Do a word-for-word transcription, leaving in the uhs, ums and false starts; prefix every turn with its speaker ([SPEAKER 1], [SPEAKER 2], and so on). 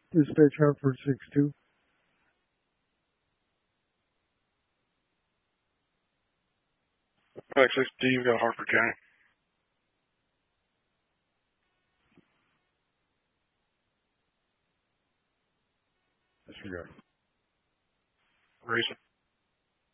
[SPEAKER 1] Dispatch Hartford six two.
[SPEAKER 2] Alex six D, you've got Hartford County.
[SPEAKER 1] Disregard.
[SPEAKER 2] Grayson.